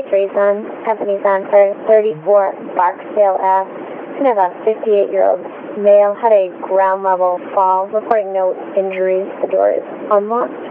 Mysteries on Company's on for 34 Barksdale Ave. Kind of a 58-year-old male had a ground level fall, reporting no injuries. The door is unlocked.